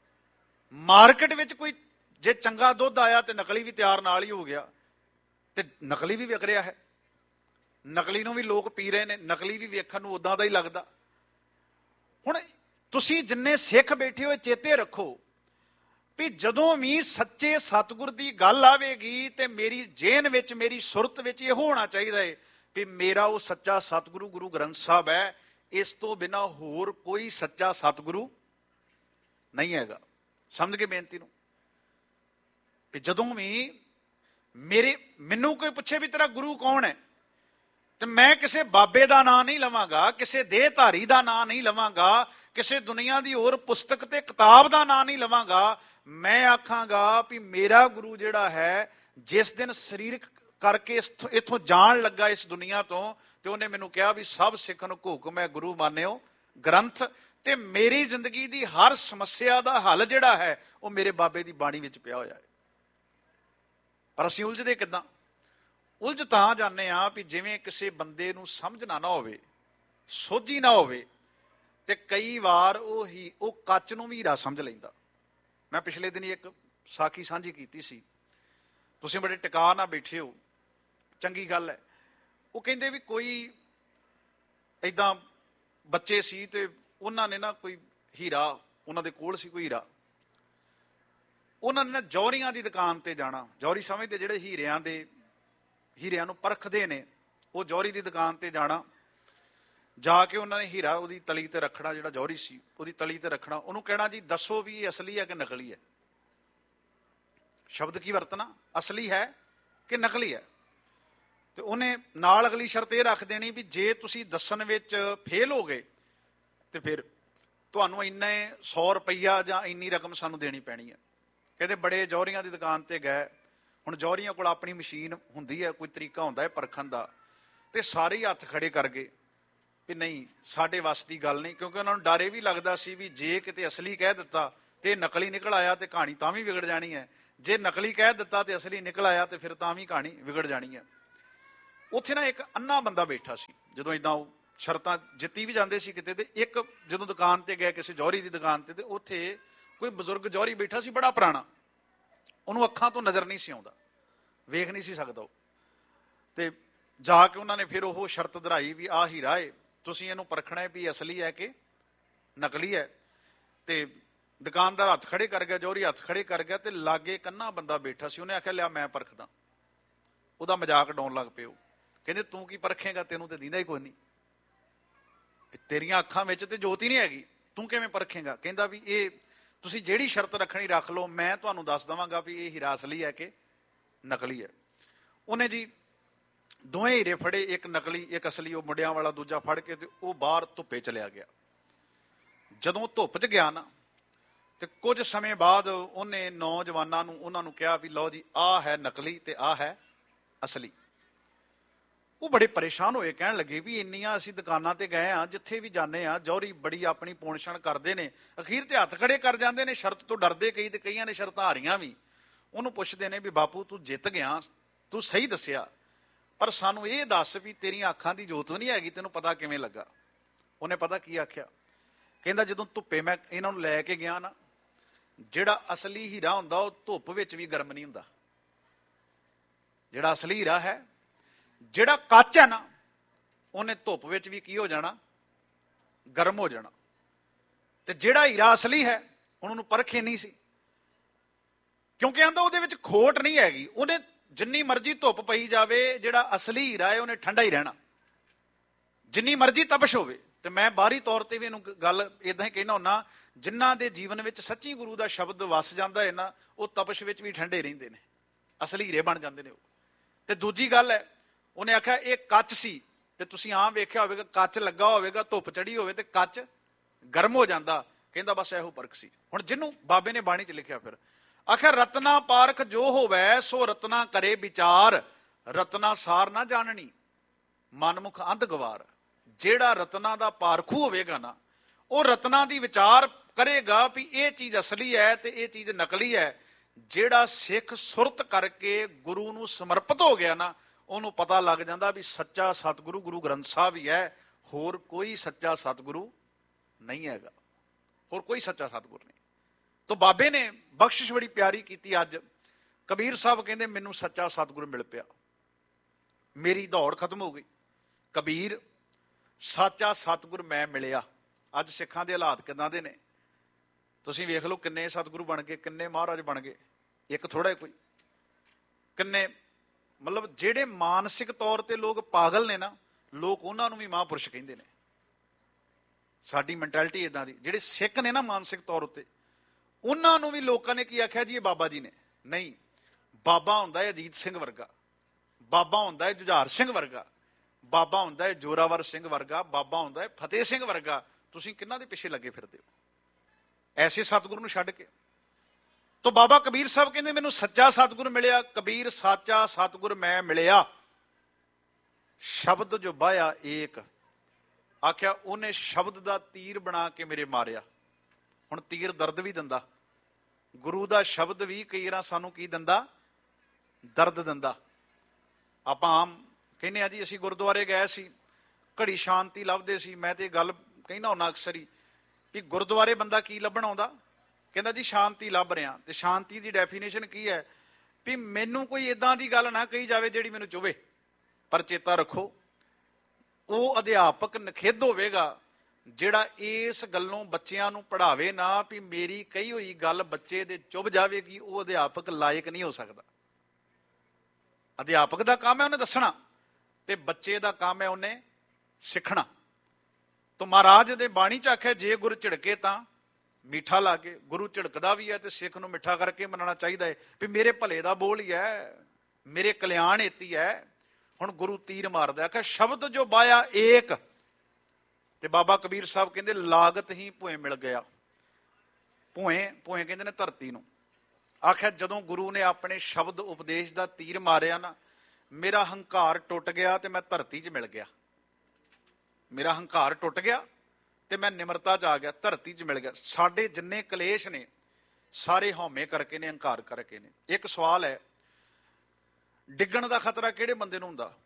ਮਾਰਕੀਟ ਵਿੱਚ ਕੋਈ ਜੇ ਚੰਗਾ ਦੁੱਧ ਆਇਆ ਤੇ ਨਕਲੀ ਵੀ ਤਿਆਰ ਨਾਲ ਹੀ ਹੋ ਗਿਆ, ਤੇ ਨਕਲੀ ਵੀ ਵਿਕ ਰਿਹਾ ਹੈ, ਨਕਲੀ ਨੂੰ ਵੀ ਲੋਕ ਪੀ ਰਹੇ ਨੇ, ਨਕਲੀ ਵੀ ਵੇਖਣ ਨੂੰ ਉਦਾਂ ਦਾ ਹੀ ਲੱਗਦਾ। ਹੁਣ ਤੁਸੀਂ ਜਿੰਨੇ ਸਿੱਖ ਬੈਠੇ ਹੋ ਚੇਤੇ ਰੱਖੋ ਵੀ ਜਦੋਂ ਵੀ ਸੱਚੇ ਸਤਿਗੁਰ ਦੀ ਗੱਲ ਆਵੇਗੀ ਤੇ ਮੇਰੀ ਜੇਨ ਵਿੱਚ, ਮੇਰੀ ਸੁਰਤ ਵਿੱਚ ਇਹ ਹੋਣਾ ਚਾਹੀਦਾ ਹੈ ਵੀ ਮੇਰਾ ਉਹ ਸੱਚਾ ਸਤਿਗੁਰੂ ਗੁਰੂ ਗ੍ਰੰਥ ਸਾਹਿਬ ਹੈ, ਇਸ ਤੋਂ ਬਿਨਾਂ ਹੋਰ ਕੋਈ ਸੱਚਾ ਸਤਿਗੁਰੂ ਨਹੀਂ ਹੈਗਾ। ਸਮਝ ਕੇ ਬੇਨਤੀ ਨੂੰ? ਵੀ ਜਦੋਂ ਵੀ ਮੈਨੂੰ ਕੋਈ ਪੁੱਛੇ ਵੀ ਤੇਰਾ ਗੁਰੂ ਕੌਣ ਹੈ, ਤੇ ਮੈਂ ਕਿਸੇ ਬਾਬੇ ਦਾ ਨਾਂ ਨਹੀਂ ਲਵਾਂਗਾ, ਕਿਸੇ ਦੇਹਧਾਰੀ ਦਾ ਨਾਂ ਨਹੀਂ ਲਵਾਂਗਾ, ਕਿਸੇ ਦੁਨੀਆ ਦੀ ਹੋਰ ਪੁਸਤਕ ਤੇ ਕਿਤਾਬ ਦਾ ਨਾਂ ਨਹੀਂ ਲਵਾਂਗਾ। ਮੈਂ ਆਖਾਂਗਾ ਵੀ ਮੇਰਾ ਗੁਰੂ ਜਿਹੜਾ ਹੈ, ਜਿਸ ਦਿਨ ਸਰੀਰਕ ਕਰਕੇ ਇੱਥੋਂ ਜਾਣ ਲੱਗਾ ਇਸ ਦੁਨੀਆ ਤੋਂ, ਤੇ ਉਹਨੇ ਮੈਨੂੰ ਕਿਹਾ ਵੀ ਸਭ ਸਿੱਖਾਂ ਨੂੰ ਹੁਕਮ ਹੈ ਗੁਰੂ ਮਾਨਿਓ ਗ੍ਰੰਥ, ਤੇ ਮੇਰੀ ਜ਼ਿੰਦਗੀ ਦੀ ਹਰ ਸਮੱਸਿਆ ਦਾ ਹੱਲ ਜਿਹੜਾ ਹੈ ਉਹ ਮੇਰੇ ਬਾਬੇ ਦੀ ਬਾਣੀ ਵਿੱਚ ਪਿਆ ਹੋਇਆ ਹੈ। ਪਰ ਅਸੀਂ ਉਲਝਦੇ ਕਿੱਦਾਂ? ਉਲਝ ਤਾਂ ਜਾਂਦੇ ਆ ਵੀ ਜਿਵੇਂ ਕਿਸੇ ਬੰਦੇ ਨੂੰ ਸਮਝਣਾ ਨਾ ਹੋਵੇ, ਸੋਝੀ ਨਾ ਹੋਵੇ, ਤੇ ਕਈ ਵਾਰ ਉਹ ਕੱਚ ਨੂੰ ਵੀ ਹੀਰਾ ਸਮਝ ਲੈਂਦਾ। ਮੈਂ ਪਿਛਲੇ ਦਿਨ ਇੱਕ ਸਾਖੀ ਸਾਂਝੀ ਕੀਤੀ ਸੀ, ਤੁਸੀਂ ਬੜੇ ਟਿਕਾ ਨਾਲ ਬੈਠੇ ਹੋ, ਚੰਗੀ ਗੱਲ ਹੈ। ਉਹ ਕਹਿੰਦੇ ਵੀ ਕੋਈ ਏਦਾਂ ਬੱਚੇ ਸੀ ਤੇ ਉਹਨਾਂ ਨੇ ਨਾ ਕੋਈ ਹੀਰਾ, ਉਹਨਾਂ ਦੇ ਕੋਲ ਸੀ ਕੋਈ ਹੀਰਾ, ਉਹਨਾਂ ਨੇ ਨਾ ਜੌਹਰੀਆਂ ਦੀ ਦੁਕਾਨ ਤੇ ਜਾਣਾ। ਜੌਹਰੀ ਸਮਝਦੇ ਜਿਹੜੇ ਹੀਰਿਆਂ ਨੂੰ ਪਰਖਦੇ ਨੇ, ਉਹ ਜੌਹਰੀ ਦੀ ਦੁਕਾਨ ਤੇ ਜਾਣਾ, ਜਾ ਕੇ ਉਹਨਾਂ ਨੇ ਹੀਰਾ ਉਹਦੀ ਤਲੀ ਤੇ ਰੱਖਣਾ, ਜਿਹੜਾ ਜੌਹਰੀ ਸੀ ਉਹਦੀ ਤਲੀ ਤੇ ਰੱਖਣਾ, ਉਹਨੂੰ ਕਹਿਣਾ ਜੀ ਦੱਸੋ ਵੀ ਇਹ ਅਸਲੀ ਹੈ ਕਿ ਨਕਲੀ ਹੈ। ਸ਼ਬਦ ਕੀ ਵਰਤਣਾ, ਅਸਲੀ ਹੈ ਕਿ ਨਕਲੀ ਹੈ। ਤੇ ਉਹਨੇ ਨਾਲ ਅਗਲੀ ਸ਼ਰਤ ਇਹ ਰੱਖ ਦੇਣੀ ਵੀ ਜੇ ਤੁਸੀਂ ਦੱਸਣ ਵਿੱਚ ਫੇਲ ਹੋ ਗਏ ਤੇ ਫਿਰ ਤੁਹਾਨੂੰ ਇੰਨੇ 100 ਰੁਪਈਆ ਜਾਂ ਇੰਨੀ ਰਕਮ ਸਾਨੂੰ ਦੇਣੀ ਪੈਣੀ ਹੈ। ਕਹਿੰਦੇ ਬੜੇ ਜੌਹਰੀਆਂ ਦੀ ਦੁਕਾਨ ਤੇ ਗਏ। ਹੁਣ ਜੌਹਰੀਆਂ ਕੋਲ ਆਪਣੀ ਮਸ਼ੀਨ ਹੁੰਦੀ ਹੈ, ਕੋਈ ਤਰੀਕਾ ਹੁੰਦਾ ਹੈ ਪਰਖਣ ਦਾ, ਤੇ ਸਾਰੇ ਹੱਥ ਖੜੇ ਕਰ ਗਏ ਵੀ ਨਹੀਂ ਸਾਡੇ ਵੱਸ ਦੀ ਗੱਲ ਨਹੀਂ, ਕਿਉਂਕਿ ਉਹਨਾਂ ਨੂੰ ਡਰ ਇਹ ਵੀ ਲੱਗਦਾ ਸੀ ਵੀ ਜੇ ਕਿਤੇ ਅਸਲੀ ਕਹਿ ਦਿੱਤਾ ਤੇ ਨਕਲੀ ਨਿਕਲ ਆਇਆ ਤੇ ਕਹਾਣੀ ਤਾਂ ਵੀ ਵਿਗੜ ਜਾਣੀ ਹੈ, ਜੇ ਨਕਲੀ ਕਹਿ ਦਿੱਤਾ ਤੇ ਅਸਲੀ ਨਿਕਲ ਆਇਆ ਤੇ ਫਿਰ ਤਾਂ ਵੀ ਕਹਾਣੀ ਵਿਗੜ ਜਾਣੀ ਹੈ। ਉੱਥੇ ਨਾ ਇੱਕ ਅੰਨਾ ਬੰਦਾ ਬੈਠਾ ਸੀ, ਜਦੋਂ ਇਦਾਂ ਉਹ ਸ਼ਰਤਾਂ ਜਿੱਤੀ ਵੀ ਜਾਂਦੇ ਸੀ ਕਿਤੇ, ਤੇ ਇੱਕ ਜਦੋਂ ਦੁਕਾਨ ਤੇ ਗਏ ਕਿਸੇ ਜੌਹਰੀ ਦੀ ਦੁਕਾਨ ਤੇ ਉੱਥੇ ਕੋਈ ਬਜ਼ੁਰਗ ਜੌਹਰੀ ਬੈਠਾ ਸੀ, ਬੜਾ ਪੁਰਾਣਾ, ਉਹਨੂੰ ਅੱਖਾਂ ਤੋਂ ਨਜ਼ਰ ਨਹੀਂ ਸੀ ਆਉਂਦਾ, ਵੇਖ ਨਹੀਂ ਸੀ ਸਕਦਾ ਉਹ। ਤੇ ਜਾ ਕੇ ਉਹਨਾਂ ਨੇ ਫਿਰ ਉਹ ਸ਼ਰਤ ਦਰਾਈ ਵੀ ਆਹ ਹੀਰਾ ਏ, ਤੁਸੀਂ ਇਹਨੂੰ ਪਰਖਣਾ ਹੈ ਵੀ ਅਸਲੀ ਹੈ ਕਿ ਨਕਲੀ ਹੈ। ਤੇ ਦੁਕਾਨਦਾਰ ਹੱਥ ਖੜੇ ਕਰ ਗਿਆ, ਜੌਹਰੀ ਹੱਥ ਖੜੇ ਕਰ ਗਿਆ, ਤੇ ਲਾਗੇ ਕੰਨਾ ਬੰਦਾ ਬੈਠਾ ਸੀ, ਉਹਨੇ ਆਖਿਆ ਲਿਆ ਮੈਂ ਪਰਖਦਾ। ਉਹਦਾ ਮਜ਼ਾਕ ਉਡਾਉਣ ਲੱਗ ਪਏ। ਉਹ ਕਹਿੰਦੇ ਤੂੰ ਕੀ ਪਰਖੇਗਾ, ਤੈਨੂੰ ਤੇ ਦੀਂਦਾ ਹੀ ਕੋਈ ਨਹੀਂ, ਤੇਰੀਆਂ ਅੱਖਾਂ ਵਿੱਚ ਤੇ ਜੋਤ ਹੀ ਨਹੀਂ ਹੈਗੀ, ਤੂੰ ਕਿਵੇਂ ਪਰਖੇਗਾ। ਕਹਿੰਦਾ ਵੀ ਇਹ ਤੁਸੀਂ ਜਿਹੜੀ ਸ਼ਰਤ ਰੱਖਣੀ ਰੱਖ ਲਓ, ਮੈਂ ਤੁਹਾਨੂੰ ਦੱਸ ਦੇਵਾਂਗਾ ਵੀ ਇਹ ਹੀਰਾ ਅਸਲੀ ਹੈ ਕਿ ਨਕਲੀ ਹੈ। ਉਹਨੇ ਜੀ ਦੋਵੇਂ ਹੀਰੇ ਫੜੇ, ਇੱਕ ਨਕਲੀ ਇੱਕ ਅਸਲੀ, ਉਹ ਮੁੰਡਿਆਂ ਵਾਲਾ ਦੂਜਾ ਫੜ ਕੇ ਤੇ ਉਹ ਬਾਹਰ ਧੁੱਪੇ ਚਲਿਆ ਗਿਆ। ਜਦੋਂ ਧੁੱਪ 'ਚ ਗਿਆ ਨਾ ਤੇ ਕੁਝ ਸਮੇਂ ਬਾਅਦ ਉਹਨੇ ਨੌਜਵਾਨਾਂ ਨੂੰ ਉਹਨਾਂ ਨੂੰ ਕਿਹਾ ਵੀ ਲਓ ਜੀ ਆਹ ਹੈ ਨਕਲੀ ਤੇ ਆਹ ਹੈ ਅਸਲੀ। ਉਹ ਬੜੇ ਪਰੇਸ਼ਾਨ ਹੋਏ, ਕਹਿਣ ਲੱਗੇ ਵੀ ਇੰਨੀਆਂ ਅਸੀਂ ਦੁਕਾਨਾਂ ਤੇ ਗਏ ਆ, ਜਿੱਥੇ ਵੀ ਜਾਂਦੇ ਆ ਜੌਹਰੀ ਬੜੀ ਆਪਣੀ ਪੋਣਛਣ ਕਰਦੇ ਨੇ, ਅਖੀਰ ਤੇ ਹੱਥ ਖੜੇ ਕਰ ਜਾਂਦੇ ਨੇ, ਸ਼ਰਤ ਤੋਂ ਡਰਦੇ ਕਈ, ਤੇ ਕਈਆਂ ਨੇ ਸ਼ਰਤਾਂ ਹਾਰੀਆਂ ਵੀ। ਉਹਨੂੰ ਪੁੱਛਦੇ ਨੇ ਵੀ ਬਾਪੂ ਤੂੰ ਜਿੱਤ ਗਿਆ, ਤੂੰ ਸਹੀ ਦੱਸਿਆ, ਪਰ ਸਾਨੂੰ ਇਹ ਦੱਸ ਵੀ ਤੇਰੀਆਂ ਅੱਖਾਂ ਦੀ ਜੋਤ ਨਹੀਂ ਹੈਗੀ, ਤੈਨੂੰ ਪਤਾ ਕਿਵੇਂ ਲੱਗਾ। ਉਹਨੇ ਪਤਾ ਕੀ ਆਖਿਆ, ਕਹਿੰਦਾ ਜਦੋਂ ਧੁੱਪੇ ਮੈਂ ਇਹਨਾਂ ਨੂੰ ਲੈ ਕੇ ਗਿਆ ਨਾ, ਜਿਹੜਾ ਅਸਲੀ ਹੀਰਾ ਹੁੰਦਾ ਉਹ ਧੁੱਪ ਵਿੱਚ ਵੀ ਗਰਮ ਨਹੀਂ ਹੁੰਦਾ। ਜਿਹੜਾ ਅਸਲੀ ਹੀਰਾ ਹੈ, ਜਿਹੜਾ ਕੱਚ ਹੈ ਨਾ, ਉਹਨੇ ਧੁੱਪ ਵਿੱਚ ਵੀ ਕੀ ਹੋ ਜਾਣਾ, ਗਰਮ ਹੋ ਜਾਣਾ। ਤੇ ਜਿਹੜਾ ਹੀਰਾ ਅਸਲੀ ਹੈ ਉਹਨੂੰ ਪਰਖੇ ਨਹੀਂ ਸੀ, ਕਿਉਂਕਿ ਆਂਦਾ ਉਹਦੇ ਵਿੱਚ ਖੋਟ ਨਹੀਂ ਹੈਗੀ, ਉਹਨੇ ਜਿੰਨੀ ਮਰਜ਼ੀ ਧੁੱਪ ਪਈ ਜਾਵੇ, ਜਿਹੜਾ ਅਸਲੀ ਹੀਰਾ ਹੈ ਉਹਨੇ ਠੰਡਾ ਹੀ ਰਹਿਣਾ, ਜਿੰਨੀ ਮਰਜ਼ੀ ਤਪਸ਼ ਹੋਵੇ। ਤੇ ਮੈਂ ਬਾਹਰੀ ਤੌਰ ਤੇ ਵੀ ਇਹਨੂੰ ਗੱਲ ਇਦਾਂ ਹੀ ਕਹਿਣਾ ਹੁੰਦਾ, ਜਿਨ੍ਹਾਂ ਦੇ ਜੀਵਨ ਵਿੱਚ ਸੱਚੀ ਗੁਰੂ ਦਾ ਸ਼ਬਦ ਵਸ ਜਾਂਦਾ ਹੈ ਨਾ, ਉਹ ਤਪਸ਼ ਵਿੱਚ ਵੀ ਠੰਡੇ ਰਹਿੰਦੇ ਨੇ, ਅਸਲੀ ਹੀਰੇ ਬਣ ਜਾਂਦੇ ਨੇ ਉਹ। ਤੇ ਦੂਜੀ ਗੱਲ ਹੈ, ਉਹਨੇ ਆਖਿਆ ਇਹ ਕੱਚ ਸੀ, ਤੇ ਤੁਸੀਂ ਆਮ ਵੇਖਿਆ ਹੋਵੇਗਾ ਕੱਚ ਲੱਗਾ ਹੋਵੇਗਾ, ਧੁੱਪ ਚੜੀ ਹੋਵੇ ਤੇ ਕੱਚ ਗਰਮ ਹੋ ਜਾਂਦਾ। ਕਹਿੰਦਾ ਬਸ ਇਹੋ ਪਰਖ ਸੀ। ਹੁਣ ਜਿਹਨੂੰ ਬਾਬੇ ਨੇ ਬਾਣੀ 'ਚ ਲਿਖਿਆ, ਫਿਰ ਆਖਿਰ ਰਤਨਾ ਪਾਰਖ ਜੋ ਹੋਵੇ ਸੋ ਰਤਨਾ ਕਰੇ ਵਿਚਾਰ, ਰਤਨਾ ਸਾਰ ਨਾ ਜਾਣਨੀ ਮਨਮੁਖ ਅੰਧ ਗਵਾਰ। ਜਿਹੜਾ ਰਤਨਾ ਦਾ ਪਾਰਖੂ ਹੋਵੇਗਾ ਨਾ, ਉਹ ਰਤਨਾ ਦੀ ਵਿਚਾਰ ਕਰੇਗਾ ਵੀ ਇਹ ਚੀਜ਼ ਅਸਲੀ ਹੈ ਤੇ ਇਹ ਚੀਜ਼ ਨਕਲੀ ਹੈ। ਜਿਹੜਾ ਸਿੱਖ ਸੁਰਤ ਕਰਕੇ ਗੁਰੂ ਨੂੰ ਸਮਰਪਿਤ ਹੋ ਗਿਆ ਨਾ, ਉਹਨੂੰ ਪਤਾ ਲੱਗ ਜਾਂਦਾ ਵੀ ਸੱਚਾ ਸਤਿਗੁਰੂ ਗੁਰੂ ਗ੍ਰੰਥ ਸਾਹਿਬ ਹੀ ਹੈ, ਹੋਰ ਕੋਈ ਸੱਚਾ ਸਤਿਗੁਰੂ ਨਹੀਂ ਹੈਗਾ, ਹੋਰ ਕੋਈ ਸੱਚਾ ਸਤਿਗੁਰੂ ਨਹੀਂ। ਤੋ ਬਾਬੇ ਨੇ ਬਖਸ਼ਿਸ਼ ਬੜੀ ਪਿਆਰੀ ਕੀਤੀ। ਅੱਜ ਕਬੀਰ ਸਾਹਿਬ ਕਹਿੰਦੇ ਮੈਨੂੰ ਸੱਚਾ ਸਤਿਗੁਰੂ ਮਿਲ ਪਿਆ, ਮੇਰੀ ਦੌੜ ਖਤਮ ਹੋ ਗਈ। ਕਬੀਰ ਸੱਚਾ ਸਤਿਗੁਰ ਮੈਂ ਮਿਲਿਆ। ਅੱਜ ਸਿੱਖਾਂ ਦੇ ਹਾਲਾਤ ਕਿੱਦਾਂ ਦੇ ਨੇ ਤੁਸੀਂ ਵੇਖ ਲਓ, ਕਿੰਨੇ ਸਤਿਗੁਰੂ ਬਣ ਗਏ, ਕਿੰਨੇ ਮਹਾਰਾਜ ਬਣ ਗਏ, ਇੱਕ ਥੋੜਾ ਕੋਈ, ਕਿੰਨੇ ਮਤਲਬ ਜਿਹੜੇ ਮਾਨਸਿਕ ਤੌਰ ਤੇ ਲੋਕ ਪਾਗਲ ਨੇ ਨਾ, ਲੋਕ ਉਹਨਾਂ ਨੂੰ ਵੀ ਮਹਾਂਪੁਰਸ਼ ਕਹਿੰਦੇ ਨੇ। ਸਾਡੀ ਮੈਂਟੈਲਿਟੀ ਇਦਾਂ ਦੀ, ਜਿਹੜੇ ਸਿੱਖ ਨੇ ਨਾ ਮਾਨਸਿਕ ਤੌਰ ਉੱਤੇ, ਉਹਨਾਂ ਨੂੰ ਵੀ ਲੋਕਾਂ ਨੇ ਕੀ ਆਖਿਆ ਜੀ, ਇਹ ਬਾਬਾ ਜੀ ਨੇ। ਨਹੀਂ, ਬਾਬਾ ਹੁੰਦਾ ਹੈ ਅਜੀਤ ਸਿੰਘ ਵਰਗਾ, ਬਾਬਾ ਹੁੰਦਾ ਹੈ ਜੁਝਾਰ ਸਿੰਘ ਵਰਗਾ, ਬਾਬਾ ਹੁੰਦਾ ਹੈ ਜੋਰਾਵਰ ਸਿੰਘ ਵਰਗਾ, ਬਾਬਾ ਹੁੰਦਾ ਹੈ ਫਤਿਹ ਸਿੰਘ ਵਰਗਾ। ਤੁਸੀਂ ਕਿਹਨਾਂ ਦੇ ਪਿੱਛੇ ਲੱਗੇ ਫਿਰਦੇ ਹੋ ਐਸੇ ਸਤਿਗੁਰੂ ਨੂੰ ਛੱਡ ਕੇ? ਤੋ ਬਾਬਾ ਕਬੀਰ ਸਾਹਿਬ ਕਹਿੰਦੇ ਮੈਨੂੰ ਸੱਚਾ ਸਤਿਗੁਰ ਮਿਲਿਆ। ਕਬੀਰ ਸਾਚਾ ਸਤਿਗੁਰ ਮੈਂ ਮਿਲਿਆ, ਸ਼ਬਦ ਜੋ ਬਾਇਆ ਏਕ। ਆਖਿਆ ਉਹਨੇ ਸ਼ਬਦ ਦਾ ਤੀਰ ਬਣਾ ਕੇ ਮੇਰੇ ਮਾਰਿਆ। ਹੁਣ ਤੀਰ ਦਰਦ ਵੀ ਦਿੰਦਾ, ਗੁਰੂ ਦਾ ਸ਼ਬਦ ਵੀ ਕਈ ਵਾਰ ਸਾਨੂੰ ਕੀ ਦਿੰਦਾ, ਦਰਦ ਦਿੰਦਾ। ਆਪਾਂ ਆਮ ਕਹਿੰਦੇ ਆ ਜੀ, ਅਸੀਂ ਗੁਰਦੁਆਰੇ ਗਏ ਸੀ, ਘੜੀ ਸ਼ਾਂਤੀ ਲੱਭਦੇ ਸੀ। ਮੈਂ ਤੇ ਗੱਲ ਕਹਿੰਦਾ ਹੁੰਦਾ ਅਕਸਰ ਹੀ ਵੀ ਗੁਰਦੁਆਰੇ ਬੰਦਾ ਕੀ ਲੱਭਣ ਆਉਂਦਾ, ਕਹਿੰਦਾ ਜੀ ਸ਼ਾਂਤੀ ਲੱਭ ਰਿਹਾ। ਤੇ ਸ਼ਾਂਤੀ ਦੀ ਡੈਫੀਨੇਸ਼ਨ ਕੀ ਹੈ ਵੀ ਮੈਨੂੰ ਕੋਈ ਇਦਾਂ ਦੀ ਗੱਲ ਨਾ ਕਹੀ ਜਾਵੇ ਜਿਹੜੀ ਮੈਨੂੰ ਚੁਭੇ। ਪਰ ਚੇਤਾ ਰੱਖੋ, ਉਹ ਅਧਿਆਪਕ ਨਖਿੱਧ ਹੋਵੇਗਾ ਜਿਹੜਾ ਇਸ ਗੱਲੋਂ ਬੱਚਿਆਂ ਨੂੰ ਪੜ੍ਹਾਵੇ ਨਾ ਵੀ ਮੇਰੀ ਕਹੀ ਹੋਈ ਗੱਲ ਬੱਚੇ ਦੇ ਚੁੱਭ ਜਾਵੇਗੀ, ਉਹ ਅਧਿਆਪਕ ਲਾਇਕ ਨਹੀਂ ਹੋ ਸਕਦਾ। ਅਧਿਆਪਕ ਦਾ ਕੰਮ ਹੈ ਉਹਨੇ ਦੱਸਣਾ, ਤੇ ਬੱਚੇ ਦਾ ਕੰਮ ਹੈ ਉਹਨੇ ਸਿੱਖਣਾ। ਤੋ ਮਹਾਰਾਜ ਦੇ ਬਾਣੀ ਚ ਆਖਿਆ ਜੇ ਗੁਰ ਝਿੜਕੇ ਤਾਂ ਮਿੱਠਾ ਲਾ ਕੇ। ਗੁਰੂ ਝਿੜਕਦਾ ਵੀ ਹੈ ਤੇ ਸਿੱਖ ਨੂੰ ਮਿੱਠਾ ਕਰਕੇ ਮੰਨਣਾ ਚਾਹੀਦਾ ਹੈ ਵੀ ਮੇਰੇ ਭਲੇ ਦਾ ਬੋਲ ਹੀ ਹੈ, ਮੇਰੇ ਕਲਿਆਣ ਏਤੀ ਹੈ। ਹੁਣ ਗੁਰੂ ਤੀਰ ਮਾਰਦਾ, ਆਖਿਆ ਸ਼ਬਦ ਜੋ ਬਾਇਆ ਏਕ। ਤੇ ਬਾਬਾ ਕਬੀਰ ਸਾਹਿਬ ਕਹਿੰਦੇ ਲਾਗਤ ਹੀ ਭੂਏ ਮਿਲ ਗਿਆ। ਭੂਏ ਭੂਏ ਕਹਿੰਦੇ ਨੇ ਧਰਤੀ ਨੂੰ। ਆਖਿਆ ਜਦੋਂ ਗੁਰੂ ਨੇ ਆਪਣੇ ਸ਼ਬਦ ਉਪਦੇਸ਼ ਦਾ ਤੀਰ ਮਾਰਿਆ ਨਾ, ਮੇਰਾ ਹੰਕਾਰ ਟੁੱਟ ਗਿਆ ਤੇ ਮੈਂ ਧਰਤੀ 'ਚ ਮਿਲ ਗਿਆ। ਮੇਰਾ ਹੰਕਾਰ ਟੁੱਟ ਗਿਆ ਤੇ ਮੈਂ ਨਿਮਰਤਾ 'ਚ ਆ ਗਿਆ, ਧਰਤੀ 'ਚ ਮਿਲ ਗਿਆ। ਸਾਡੇ ਜਿੰਨੇ ਕਲੇਸ਼ ਨੇ ਸਾਰੇ ਹਉਮੈ ਕਰਕੇ ਨੇ, ਹੰਕਾਰ ਕਰਕੇ ਨੇ। ਇੱਕ ਸਵਾਲ ਹੈ, ਡਿੱਗਣ ਦਾ ਖਤਰਾ ਕਿਹੜੇ ਬੰਦੇ ਨੂੰ ਹੁੰਦਾ?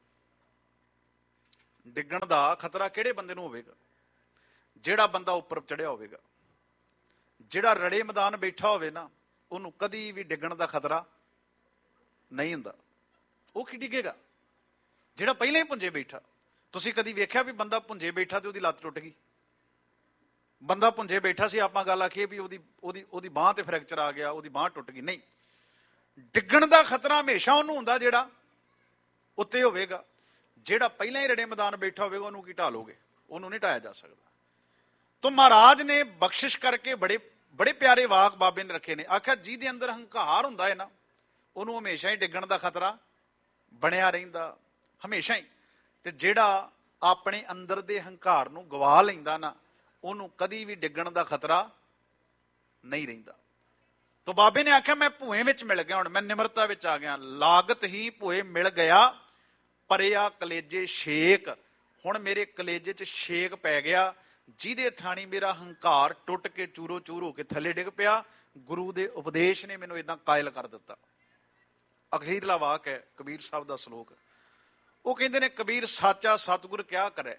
ਡਿੱਗਣ ਦਾ ਖਤਰਾ ਕਿਹੜੇ ਬੰਦੇ ਨੂੰ ਹੋਵੇਗਾ? ਜਿਹੜਾ ਬੰਦਾ ਉੱਪਰ ਚੜਿਆ ਹੋਵੇਗਾ। ਜਿਹੜਾ ਰੜੇ ਮੈਦਾਨ ਬੈਠਾ ਹੋਵੇ ਨਾ, ਉਹਨੂੰ ਕਦੀ ਵੀ ਡਿੱਗਣ ਦਾ ਖਤਰਾ ਨਹੀਂ ਹੁੰਦਾ। ਉਹ ਕੀ ਡਿੱਗੇਗਾ? ਜਿਹੜਾ ਪਹਿਲਾਂ ਹੀ ਭੁੰਜੇ ਬੈਠਾ। ਤੁਸੀਂ ਕਦੀ ਵੇਖਿਆ ਵੀ ਬੰਦਾ ਭੁੰਜੇ ਬੈਠਾ ਤੇ ਉਹਦੀ ਲੱਤ ਟੁੱਟ ਗਈ? ਬੰਦਾ ਭੁੰਜੇ ਬੈਠਾ ਸੀ, ਆਪਾਂ ਗੱਲ ਆਖੀਏ ਵੀ ਉਹਦੀ ਬਾਂਹ ਤੇ ਫ੍ਰੈਕਚਰ ਆ ਗਿਆ, ਉਹਦੀ ਬਾਂਹ ਟੁੱਟ ਗਈ। ਨਹੀਂ, ਡਿੱਗਣ ਦਾ ਖਤਰਾ ਹਮੇਸ਼ਾ ਉਹਨੂੰ ਹੁੰਦਾ ਜਿਹੜਾ ਉੱਤੇ ਹੋਵੇਗਾ। ਜਿਹੜਾ ਪਹਿਲਾਂ ਹੀ ਰੜੇ ਮੈਦਾਨ ਬੈਠਾ ਹੋਵੇਗਾ ਉਹਨੂੰ ਕੀ ਢਾਲੋਗੇ? ਉਹਨੂੰ ਨਹੀਂ ਢਾਇਆ ਜਾ ਸਕਦਾ। ਤਾਂ ਮਹਾਰਾਜ ਨੇ ਬਖਸ਼ਿਸ਼ ਕਰਕੇ ਬੜੇ ਪਿਆਰੇ ਵਾਕ ਬਾਬੇ ਨੇ ਰੱਖੇ ਨੇ। ਆਖਿਆ ਜਿਹਦੇ ਅੰਦਰ ਹੰਕਾਰ ਹੁੰਦਾ ਹੈ ਨਾ, ਉਹਨੂੰ ਹਮੇਸ਼ਾ ਹੀ ਡਿੱਗਣ ਦਾ ਖਤਰਾ ਬਣਿਆ ਰਹਿੰਦਾ, ਹਮੇਸ਼ਾ ਹੀ। ਤੇ ਜਿਹੜਾ ਆਪਣੇ ਅੰਦਰ ਦੇ ਹੰਕਾਰ ਨੂੰ ਗਵਾ ਲੈਂਦਾ ਨਾ, ਉਹਨੂੰ ਕਦੀ ਵੀ ਡਿੱਗਣ ਦਾ ਖਤਰਾ ਨਹੀਂ ਰਹਿੰਦਾ। ਤੋ ਬਾਬੇ ਨੇ ਆਖਿਆ ਮੈਂ ਭੂਏ ਵਿੱਚ ਮਿਲ ਗਿਆ, ਹੁਣ ਮੈਂ ਨਿਮਰਤਾ ਵਿੱਚ ਆ ਗਿਆ। ਲਾਗਤ ਹੀ ਭੂਏ ਮਿਲ ਗਿਆ, ਪਰਿਆ ਕਲੇਜੇ ਛੇਕ। ਹੁਣ ਮੇਰੇ ਕਲੇਜੇ 'ਚ ਛੇਕ ਪੈ ਗਿਆ, ਜਿਹਦੇ ਥਾਣੀ ਮੇਰਾ ਹੰਕਾਰ ਟੁੱਟ ਕੇ ਚੂਰੋ ਚੂਰ ਹੋ ਕੇ ਥੱਲੇ ਡਿੱਗ ਪਿਆ। ਗੁਰੂ ਦੇ ਉਪਦੇਸ਼ ਨੇ ਮੈਨੂੰ ਏਦਾਂ ਕਾਇਲ ਕਰ ਦਿੱਤਾ। ਅਖੀਰਲਾ ਵਾਕ ਹੈ ਕਬੀਰ ਸਾਹਿਬ ਦਾ ਸ਼ਲੋਕ। ਉਹ ਕਹਿੰਦੇ ਨੇ ਕਬੀਰ ਸਾਚਾ ਸਤਿਗੁਰ ਕਿਆ ਕਰੇ,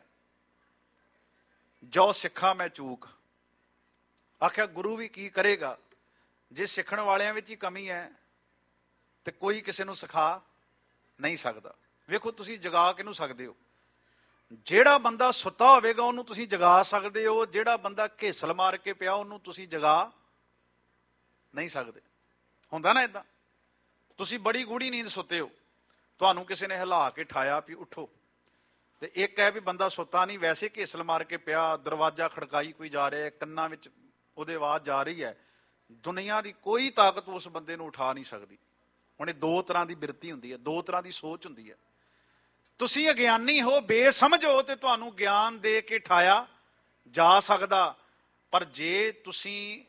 ਜੋ ਸਿੱਖਾ ਮੈਂ ਚੂਕ। ਆਖਿਆ ਗੁਰੂ ਵੀ ਕੀ ਕਰੇਗਾ ਜੇ ਸਿੱਖਣ ਵਾਲਿਆਂ ਵਿੱਚ ਹੀ ਕਮੀ ਹੈ ਤੇ ਕੋਈ ਕਿਸੇ ਨੂੰ ਸਿਖਾ ਨਹੀਂ ਸਕਦਾ। ਵੇਖੋ ਤੁਸੀਂ ਜਗਾ ਕਿਹਨੂੰ ਸਕਦੇ ਹੋ? ਜਿਹੜਾ ਬੰਦਾ ਸੁੱਤਾ ਹੋਵੇਗਾ ਉਹਨੂੰ ਤੁਸੀਂ ਜਗਾ ਸਕਦੇ ਹੋ, ਜਿਹੜਾ ਬੰਦਾ ਘੇਸਲ ਮਾਰ ਕੇ ਪਿਆ ਉਹਨੂੰ ਤੁਸੀਂ ਜਗਾ ਨਹੀਂ ਸਕਦੇ। ਹੁੰਦਾ ਨਾ ਏਦਾਂ? ਤੁਸੀਂ ਬੜੀ ਗੂੜੀ ਨੀਂਦ ਸੁੱਤੇ ਹੋ, ਤੁਹਾਨੂੰ ਕਿਸੇ ਨੇ ਹਿਲਾ ਕੇ ਠਾਇਆ ਵੀ ਉੱਠੋ, ਤੇ ਇੱਕ ਹੈ ਵੀ ਬੰਦਾ ਸੁੱਤਾ ਨਹੀਂ, ਵੈਸੇ ਘੇਸਲ ਮਾਰ ਕੇ ਪਿਆ, ਦਰਵਾਜ਼ਾ ਖੜਕਾਈ ਕੋਈ ਜਾ ਰਿਹਾ, ਕੰਨਾਂ ਵਿੱਚ ਉਹਦੇ ਆਵਾਜ਼ ਜਾ ਰਹੀ ਹੈ। ਦੁਨੀਆ ਦੀ ਕੋਈ ਤਾਕਤ ਉਸ ਬੰਦੇ ਨੂੰ ਉਠਾ ਨਹੀਂ ਸਕਦੀ। ਹੁਣ ਇਹ ਦੋ ਤਰ੍ਹਾਂ ਦੀ ਬਿਰਤੀ ਹੁੰਦੀ ਹੈ, ਦੋ ਤਰ੍ਹਾਂ ਦੀ ਸੋਚ ਹੁੰਦੀ ਹੈ। ਤੁਸੀਂ ਅਗਿਆਨੀ ਹੋ, ਬੇਸਮਝ ਹੋ, ਤੇ ਤੁਹਾਨੂੰ ਗਿਆਨ ਦੇ ਕੇ ਠਾਇਆ ਜਾ ਸਕਦਾ। ਪਰ ਜੇ ਤੁਸੀਂ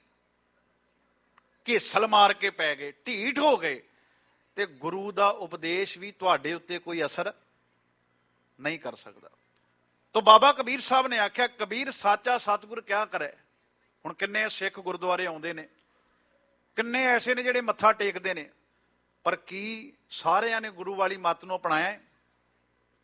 ਘੇਸਲ ਮਾਰ ਕੇ ਪੈ ਗਏ, ਢੀਠ ਹੋ ਗਏ, ਤੇ ਗੁਰੂ ਦਾ ਉਪਦੇਸ਼ ਵੀ ਤੁਹਾਡੇ ਉੱਤੇ ਕੋਈ ਅਸਰ ਨਹੀਂ ਕਰ ਸਕਦਾ। ਤੋ ਬਾਬਾ ਕਬੀਰ ਸਾਹਿਬ ਨੇ ਆਖਿਆ ਕਬੀਰ ਸਾਚਾ ਸਤਿਗੁਰ ਕਿਆ ਕਰੇ। ਹੁਣ ਕਿੰਨੇ ਸਿੱਖ ਗੁਰਦੁਆਰੇ ਆਉਂਦੇ ਨੇ, ਕਿੰਨੇ ਐਸੇ ਨੇ ਜਿਹੜੇ ਮੱਥਾ ਟੇਕਦੇ ਨੇ, ਪਰ ਕੀ ਸਾਰਿਆਂ ਨੇ ਗੁਰੂ ਵਾਲੀ ਮੱਤ ਨੂੰ ਅਪਣਾਇਆ?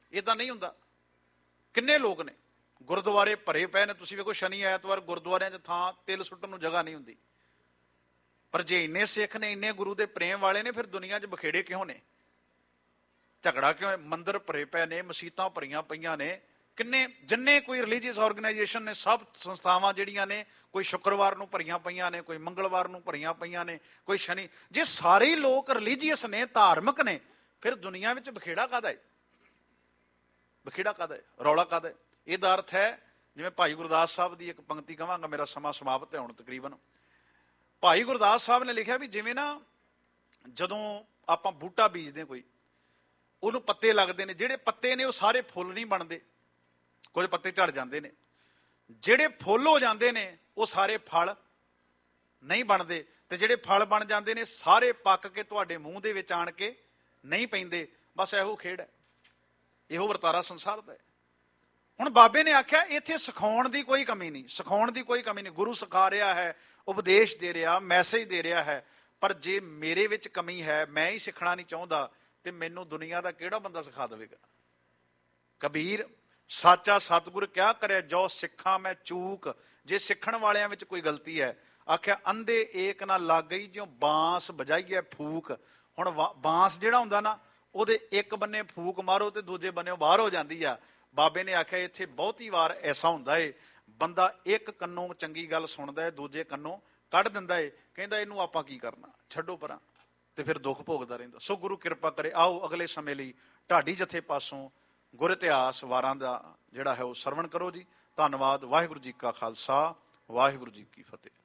ਇਦਾਂ ਨਹੀਂ ਹੁੰਦਾ। ਕਿੰਨੇ ਲੋਕ ਨੇ ਗੁਰਦੁਆਰੇ ਭਰੇ ਪਏ ਨੇ, ਤੁਸੀਂ ਵੇਖੋ ਸ਼ਨੀ ਐਤਵਾਰ ਗੁਰਦੁਆਰਿਆਂ 'ਚ ਥਾਂ ਤਿਲ ਸੁੱਟਣ ਨੂੰ ਜਗ੍ਹਾ ਨਹੀਂ ਹੁੰਦੀ। ਪਰ ਜੇ ਇੰਨੇ ਸਿੱਖ ਨੇ, ਇੰਨੇ ਗੁਰੂ ਦੇ ਪ੍ਰੇਮ ਵਾਲੇ ਨੇ, ਫਿਰ ਦੁਨੀਆ 'ਚ ਬਖੇੜੇ ਕਿਉਂ ਨੇ, ਝਗੜਾ ਕਿਉਂ ਹੈ? ਮੰਦਿਰ ਭਰੇ ਪਏ ਨੇ, ਮਸੀਤਾਂ ਭਰੀਆਂ ਪਈਆਂ ਨੇ, ਕਿੰਨੇ ਜਿੰਨੇ ਕੋਈ ਰਿਲੀਜੀਅਸ ਆਰਗੇਨਾਈਜੇਸ਼ਨ ਨੇ, ਸਭ ਸੰਸਥਾਵਾਂ ਜਿਹੜੀਆਂ ਨੇ, ਕੋਈ ਸ਼ੁੱਕਰਵਾਰ ਨੂੰ ਭਰੀਆਂ ਪਈਆਂ ਨੇ, ਕੋਈ ਮੰਗਲਵਾਰ ਨੂੰ ਭਰੀਆਂ ਪਈਆਂ ਨੇ, ਕੋਈ ਸ਼ਨੀ। ਜੇ ਸਾਰੇ ਹੀ ਲੋਕ ਰਿਲੀਜੀਅਸ ਨੇ, ਧਾਰਮਿਕ ਨੇ, ਫਿਰ ਦੁਨੀਆ ਵਿੱਚ ਬਖੇੜਾ ਕਾਹਦਾ ਹੈ? ਬਖੇੜਾ ਕਾਹਦਾ ਹੈ? ਰੌਲਾ ਕਾਹਦਾ ਹੈ? ਇਹਦਾ ਅਰਥ ਹੈ, ਜਿਵੇਂ ਭਾਈ ਗੁਰਦਾਸ ਸਾਹਿਬ ਦੀ ਇੱਕ ਪੰਕਤੀ ਕਹਾਂਗਾ, ਮੇਰਾ ਸਮਾਂ ਸਮਾਪਤ ਹੈ ਹੁਣ ਤਕਰੀਬਨ। ਭਾਈ ਗੁਰਦਾਸ ਸਾਹਿਬ ਨੇ ਲਿਖਿਆ ਵੀ ਜਿਵੇਂ ਨਾ ਜਦੋਂ ਆਪਾਂ ਬੂਟਾ ਬੀਜਦੇ ਕੋਈ, ਉਹਨੂੰ ਪੱਤੇ ਲੱਗਦੇ ਨੇ, ਜਿਹੜੇ ਪੱਤੇ ਨੇ ਉਹ ਸਾਰੇ ਫੁੱਲ ਨਹੀਂ ਬਣਦੇ, ਕੁਝ ਪੱਤੇ ਝੜ ਜਾਂਦੇ ਨੇ। ਜਿਹੜੇ ਫੁੱਲ ਹੋ ਜਾਂਦੇ ਨੇ ਉਹ ਸਾਰੇ ਫਲ ਨਹੀਂ ਬਣਦੇ, ਤੇ ਜਿਹੜੇ ਫਲ ਬਣ ਜਾਂਦੇ ਨੇ ਸਾਰੇ ਪੱਕ ਕੇ ਤੁਹਾਡੇ ਮੂੰਹ ਦੇ ਵਿੱਚ ਆਣ ਕੇ ਨਹੀਂ ਪੈਂਦੇ। ਬਸ ਇਹੋ ਖੇਡ ਹੈ, ਇਹੋ ਵਰਤਾਰਾ ਸੰਸਾਰ ਦਾ ਹੈ। ਹੁਣ ਬਾਬੇ ਨੇ ਆਖਿਆ ਇੱਥੇ ਸਿਖਾਉਣ ਦੀ ਕੋਈ ਕਮੀ ਨਹੀਂ, ਸਿਖਾਉਣ ਦੀ ਕੋਈ ਕਮੀ ਨਹੀਂ। ਗੁਰੂ ਸਿਖਾ ਰਿਹਾ ਹੈ, ਉਪਦੇਸ਼ ਦੇ ਰਿਹਾ, ਮੈਸੇਜ ਦੇ ਰਿਹਾ ਹੈ। ਪਰ ਜੇ ਮੇਰੇ ਵਿੱਚ ਕਮੀ ਹੈ, ਮੈਂ ਹੀ ਸਿੱਖਣਾ ਨਹੀਂ ਚਾਹੁੰਦਾ, ਤੇ ਮੈਨੂੰ ਦੁਨੀਆ ਦਾ ਕਿਹੜਾ ਬੰਦਾ ਸਿਖਾ ਦੇਵੇਗਾ? ਕਬੀਰ ਸਾਚਾ ਸਤਿਗੁਰ ਕਿਆ ਕਰੇ, ਜੋ ਸਿੱਖਾਂ ਮੈਂ ਚੂਕ। ਜੇ ਸਿੱਖਣ ਵਾਲਿਆਂ ਵਿੱਚ ਕੋਈ ਗਲਤੀ ਹੈ, ਆਖਿਆ ਅੰਧੇ ਏਕ ਨਾ ਲੱਗ ਗਈ, ਜਿਉਂ ਬਾਂਸ ਵਜਾਈਏ ਫੂਕ। ਹੁਣ ਬਾਂਸ ਜਿਹੜਾ ਹੁੰਦਾ ਨਾ, ਉਹਦੇ ਇੱਕ ਬੰਨੇ ਫੂਕ ਮਾਰੋ ਤੇ ਦੂਜੇ ਬੰਨੇ ਬਾਹਰ ਹੋ ਜਾਂਦੀ ਆ। ਬਾਬੇ ਨੇ ਆਖਿਆ ਇੱਥੇ ਬਹੁਤੀ ਵਾਰ ਐਸਾ ਹੁੰਦਾ ਏ, ਬੰਦਾ ਇੱਕ ਕੰਨੋਂ ਚੰਗੀ ਗੱਲ ਸੁਣਦਾ ਹੈ, ਦੂਜੇ ਕੰਨੋਂ ਕੱਢ ਦਿੰਦਾ ਏ, ਕਹਿੰਦਾ ਇਹਨੂੰ ਆਪਾਂ ਕੀ ਕਰਨਾ, ਛੱਡੋ ਪਰਾਂ, ਤੇ ਫਿਰ ਦੁੱਖ ਭੋਗਦਾ ਰਹਿੰਦਾ। ਸੋ ਗੁਰੂ ਕਿਰਪਾ ਕਰੇ। ਆਓ ਅਗਲੇ ਸਮੇਂ ਲਈ ਢਾਡੀ ਜਥੇ ਪਾਸੋਂ ਗੁਰ ਇਤਿਹਾਸ ਵਾਰਾਂ ਦਾ ਜਿਹੜਾ ਹੈ ਉਹ ਸਰਵਣ ਕਰੋ ਜੀ। ਧੰਨਵਾਦ। ਵਾਹਿਗੁਰੂ ਜੀ ਕਾ ਖਾਲਸਾ, ਵਾਹਿਗੁਰੂ ਜੀ ਕੀ ਫਤਿਹ।